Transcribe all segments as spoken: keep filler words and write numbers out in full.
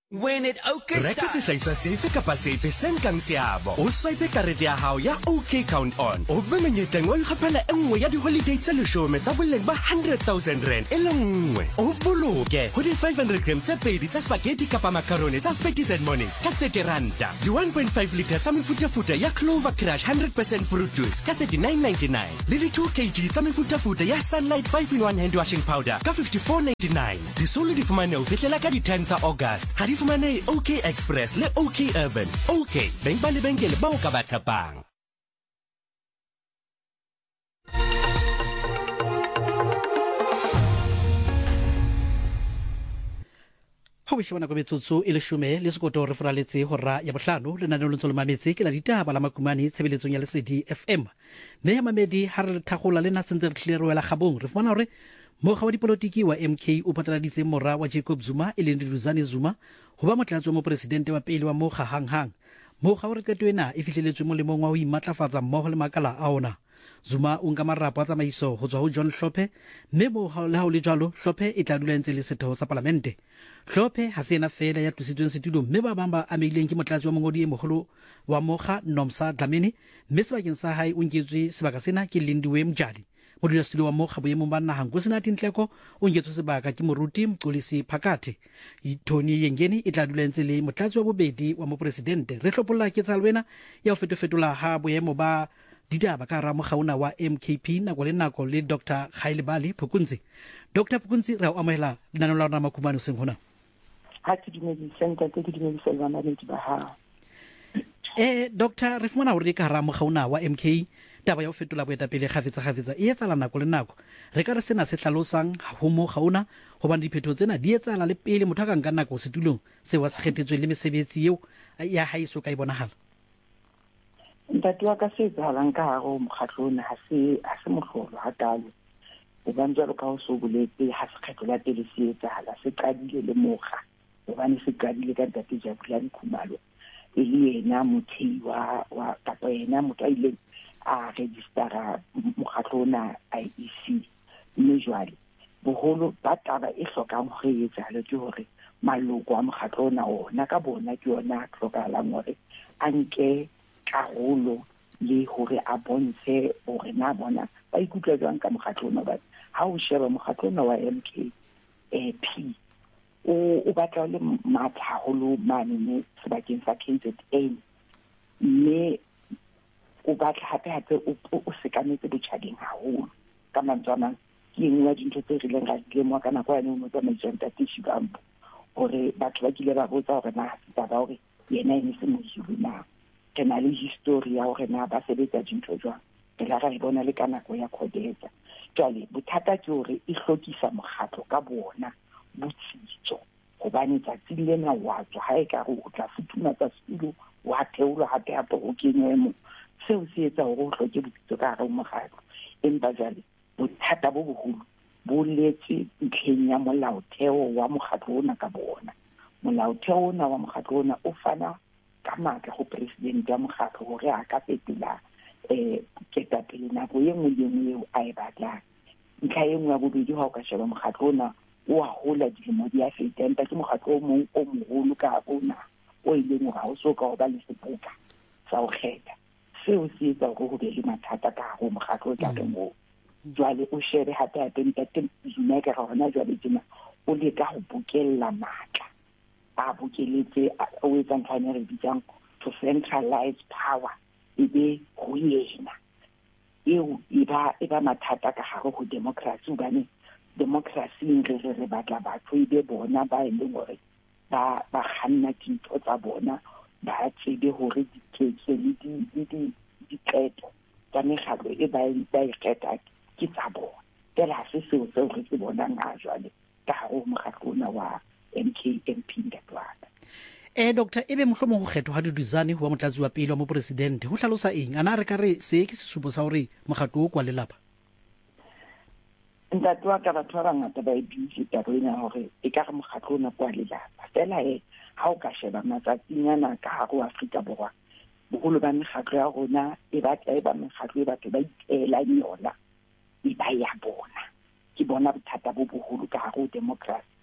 When it OK Reka sehlahiswa sefe kapa sefe se nkang seabo. O swipe karete ya hao ya OK Count On. O be menyetleng o ikgapela e nngwe ya di-holiday tse leshome tsa boleng ba one hundred thousand rand e le nngwe. O boloke ho di-five hundred grams tse pedi tsa spaghetti kapa macaroni tsa Fatties and Monies ka thirty ranta. Di one point five litre tsa mefutafuta ya Clover Crush one hundred percent fruit juice ka thirty-nine ninety-nine. Le di two kilograms tsa mefutafuta ya Sunlight five in one hand washing powder ka fifty-four ninety-nine. Di solo di fumane ho fihlela ka di ten tsa August. Ha di fumane OK Express le OK Urban. OK, beng ba lebenkele ba o ka ba tshepang. Ha o shebana go metsotso e le shume le sekoto re foraletse hora ya bohlano le nane lo ntse le mametse ke la ditaba la makumane tshebeletsong ya Lesedi F M. Me ya mamedi ha re thagola le natsentse re tlhero la gabong re fana hore mogga wa dipolotiki wa M K o patlaladitse mora wa Jacob Zuma e leng Duduzane Zuma ho ba motlatsi mo presidente wa pele wa mogga hanghang. Mogga o re ketwena e fihleletswe mo lemong wa ho imatlafatsa mmoho le makala a ona. Zuma o nka marapo a tsamaiso ho tswa ho John Hlophe mme mo le ha o le jalo Hlophe e tla dula ntse le setheo sa parlamente. Hlophe ha se ena fela ya tlisitsweng setulong mme ba bang ba ameileng ke motlatsi wa mongodi e mogolo wa mogga Nomsa Dlamini mme sebakeng sa hae o nketswe sebaka sena ke Lindiwe Mjali. Modulasetulo wa mogga boemong ba naha Nkosinathi Nhleko o nketswe sebaka ke moruti Mxolisi Phakathe. Tony Yengeni e tla dula ntse le motlatsi wa bobedi wa mopresidente. Re hlopolla ke tsalwena ya ho fetofetola ha boemo ba ditaba ka ra moggaona wa M K P nako le nako le Doctor Khailebali Phukunzi. Doctor Phukunzi ra o amohela lenaneo la rona makhumane seng hona. Ha ke dumedisa ntate ke dumedisa le bana ba ha. Eh Doctor re fumana hore ka ra moggaona wa M K taba ya ho fetola boetapele kgafetsa kgafetsa e etsala nako le nako. Re ka re sena se hlalosang ho moggaona hobane diphetho tsena di etsala le pele motho ka nka nako setulong se wa se kgethetswe le mesebetsi eo ya haiso ka ibonahala. Ntate wa ka se etsahalang ka hare ho mokgatlo ona ha se ha se mohlolo hakalo hobane jwalo ka ho so boletse ha se kgetho la pele se etsahala se qadile le mokga hobane se qadile ka Ntate Jabulani Khumalo e le yena mothehi wa wa kapa yena motho a ile a registera mokgatlo ona I E C mme jwale boholo ba taba e hlokang ho etsahale ke hore maloko a mokgatlo ona ona ka bona ke yona hlokahalang hore a nke karolo le hore a bontshe hore na bona ba ikutlwa jwang ka mokgatlo ona ba ha o sheba mokgatlo ona wa M K P o o batla le matha haholo mane ne sebakeng sa K Z N mme o batla hape hape o sekametse botjhabeng haholo ka mantswana ke engwe ya dintho tse rileng ga di mo ka nako ya ne mo tsamaisang Tate Shivambu hore batho ba kile ba botsa hore na ba ba hore yena e se mojulu na ke na le history ya hore na ba sebetsa dintho jwang ke la ga e bona le ka nako ya Khodeza jwale bothata ke hore e hlokisa mokgatlo ka bona botsitso hobane tsatsi lena wa tswa ha e ka re o tla futuma tsa setulo wa theola hape hape o kenywe mo seo se etsa hore o hloke botsitso ka hare ho mokgatlo empa jwale bothata bo boholo bo letse ntlheng ya molaotheo wa mokgatlo ona ka bona. Molaotheo ona wa mokgatlo ona o fana ka matla go president ya mokgatlo hore a ka fetola eh ketapele nako e nngwe le nngwe eo a e batlang. Ntlha e nngwe ya bobedi ha o ka sheba mokgatlo ona o a hola dilemo di a feta empa ke mokgatlo o mong o moholo ka bona o ileng hore ha o so ka o ba le sepoka sa ho kgetha seo se etsa hore ho be le mathata ka hare ho mokgatlo o tla ke moo. Jwale o shebe hape hape Ntate Zuma ka hona jwale tjena o leka ho bokella matla a bokeletse o etsa ntlhane re bitsang to centralize power e be ho yena eo e ba e ba mathata ka hare ho democracy hobane democracy re re re batla batho e be bona ba e leng hore ba ba kganna dintho tsa bona ba tsebe hore di ketse le di di di qeto tsa mekgatlo e ba ba e qeta ke tsa bona tela se seo seo re se bonang a jwale ka hare ho mokgatlo ona wa M K M P ndatwana. Eh Doctor ebe mohlomong ho kgetho ha Duduzane ho ba motlatsi wa pele wa mopresidente ho hlalosa eng ana re ka re se ke sesupo sa hore mokgatlo o kwa lelapa. Ntatwa ka batho ba bangata ba e bitse taba ena hore e ka re mokgatlo ona kwa lelapa fela he ha o ka sheba matsatsinyana ka hare ho Afrika Borwa boholo ba mekgatlo ya rona e batla e ba mekgatlo e batho ba itela yona e ba ya bona ke bona bothata bo boholo ka hare ho democracy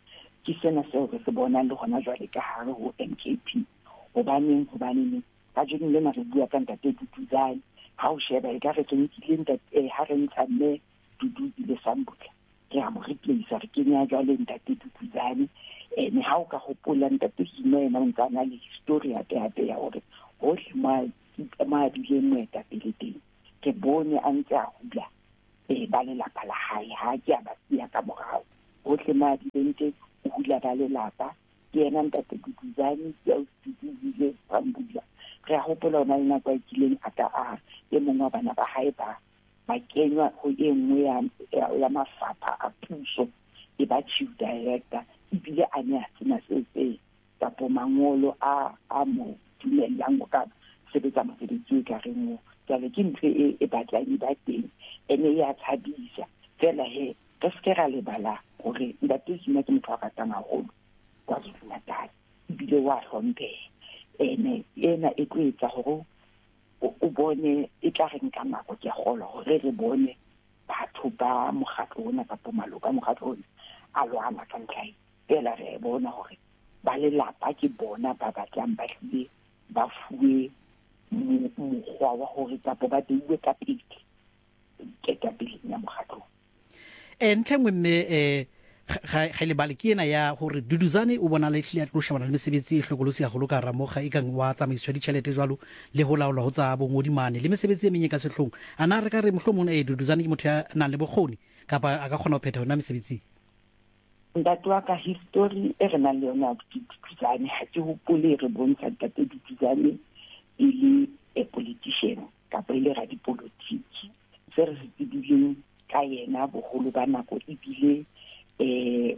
ke sena seo re se bonang le gona jwale ka hare ho M K P hobaneng hobaneng ka jeno le re bua ka ntate Duduzane ha o sheba e ka re tsenyile ntate ha re ntshane Dudu le Sambula ke a mo replace re kenya jwale ntate Duduzane ene ha o ka hopola ntate Himena o ntana le history ya tate ya hore hohle ma ma dile mweta pele teng ke bone a ntse a hula e ba le lapa la hae ha ke a ba sia ka morao hohle ma dilente o hula ba le lapa ke ena ntate Duduzane ya o tsitile Sambula re a hopola ona ina kwa kileng ata a e mongwe wa bana ba hae ba ba kenywa ho e nngwe ya ya mafapha a puso e ba chief director ibile a ne a tsena se se kapo mangolo a a mo dumelang ka sebetsa mosebetsi ka reng jale ke ntwe e e batlang ba teng ene ya thabisa fela he ka skera le bala hore ntate Hima ke motho a ratang haholo kwa Zulu-Natal ibile wa hlompe ene ena e tloetsa hore o bone e tla re nka nako ke gola hore re bone batho ba mogatlo ona kapo maloka mogatlo ona a lwana ka ntlai fela re bona hore ba le lapa ke bona ba batlang ba hlile ba fuwe mokgwa wa hore kapo ba deiwe ka pele ke ka pele ya mogatlo e ntlengwe mme eh ga ga le bale ke ena ya hore Duduzane o bona le hlile a tlo shebana le mesebetsi e hlokolosi ya go loka ramoga e kang wa tsamaiso di tšhelete jwalo le go laola go tsa bongodimane le mesebetsi e menye ka sehlong ana re ka re mohlomong e Duduzane ke motho ya nang le bokgoni kapa a ka kgona ho phetha hona mesebetsi ndatwa ka history e re nang le yona Duduzane ha ke hopole re bontsha ntate Duduzane e le a politician kapa ile ra dipolitiki se re se dibileng ka yena bogolo ba nako ebile eh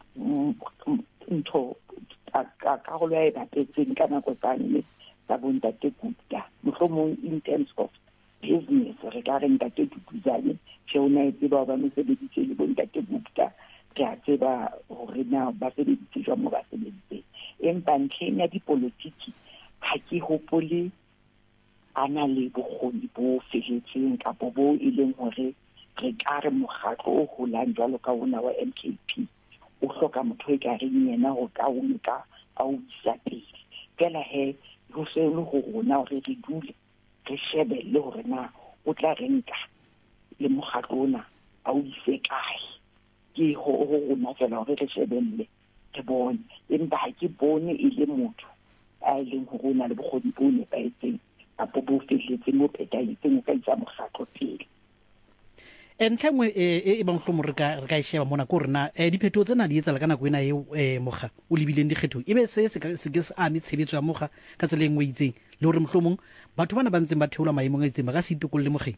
ntho ka ka go le ba petseng ka nako tsane tsa bontate Gupta mohlomong in terms of business re ka re ntate Duduzane ke ona e tseba ba mesebeditse le bontate Gupta ke a tseba hore na ba sebeditse jwa mo ba sebeditse empa ntlheng ya dipolitiki ha ke hopole ana le bokgoni bo feletseng kapo bo e leng hore re ka re mogatlo o holang jwalo ka ona wa M K P o hloka motho e ka reng yena go ka o nka a o isa pele fela he go se le go rona re re dule re shebelle hore na o tla re nka le mogatlo ona a o ise kae ke ho rona fela hore re shebelle ke bone empa ha ke bone e le motho a leng ho rona le bokgoni bo ne ba etseng kapo bo feletseng mo phetaetseng o ka isa mogatlo pele entlengwe e ba mohlomong re ka re ka isheba mona ko rena e diphetho tsena di etsa le kana go ena e moga o libileng dikgetho ebe se se se ke se a metshebetso ya moga ka tseleng o itseng le hore mohlomong batho bana ba ntseng ba theola maemong a itseng ba ka se itokolle mogeng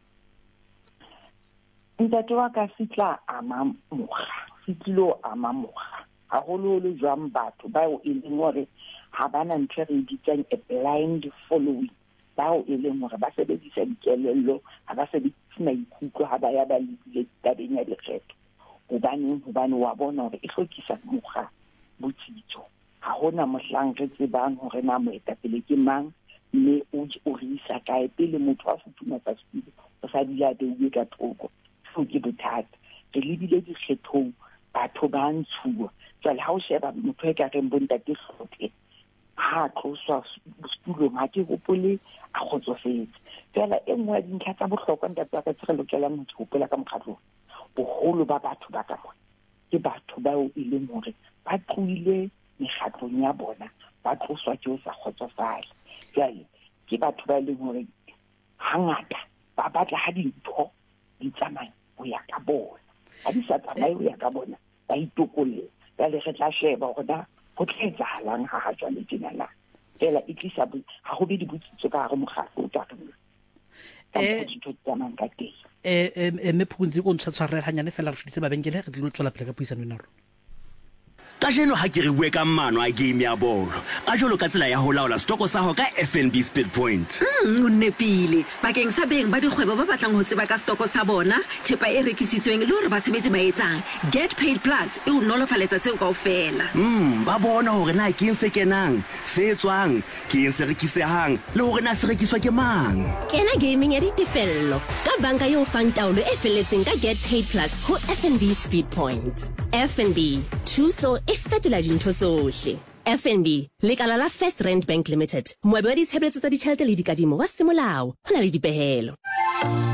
ntate wa ka sitla ama moga sitlo ama moga ha hololo jwang batho ba o e leng hore ha bana ntse re ditsang a blind following bao e leng hore ba sebedisa dikelello ha ba sebedisa maikutlo ha ba ya ba le tabeng ya lekgetho hobaneng hobane wa bona hore e hlokisa mokga botsitso ha hona mohlang re tsebang hore na moetapele ke mang mme o o re isa kae pele motho a futuma tsa sepile o sa dila beuwe ka thoko go ke bothata re lebile dikgethong batho ba ntshuwa jwale ha o sheba motho e ka reng bontate hlothe ha tloswa setulong ha ke hopole a kgotsofetse fela e nngwe ya dintlha tsa bohlokwa ntate wa ka tse re lokelang ho hopola ka mokgatlo boholo ba batho ba ka bona ke batho bao e leng hore ba tluile mekgatlong ya bona ba tloswa ke o sa kgotsofale jwale ke batho ba e leng hore hangata ba batla ha dintho di tsamaya ho ya ka bona ha di sa tsamaye ho ya ka bona ba itokolle jwale re tla sheba hore na go tletsa halang ha ha jwale tjena fela e tlisa ha go be di botsitso ka hare mokgatlo o tla re eh eh eh me phunzi go ntshwara hanyane fela re fitse babenkele re tlo tswela pele ka puisano ena rona ka jeno ha ke re bue ka mano a game ya bolo a jolo ka tsela ya ho laola stoko sa ho ka F N B Speed Point mm, o nepile bakeng sa beng ba dikgwebo ba batlang ho tseba ka stoko sa bona thepa e rekisitsweng le hore ba sebetse ba etsang Get Paid Plus e o nolofaletsa tseo kaofela mm ba bona hore na ke se kenang se etswang ke eng se rekisehang le hore na se rekiswa ke mang. Kena gaming ya ditefello ka banka eo fang taolo e felletseng ka Get Paid Plus ho F N B Speed Point. F N B, thuso e fetola dintho tsohle. F N B, lekala la First Rand Bank Limited, moabi wa ditshebeletso tsa ditjhelete le dikadimo wa semolao, ho na le dipehelo.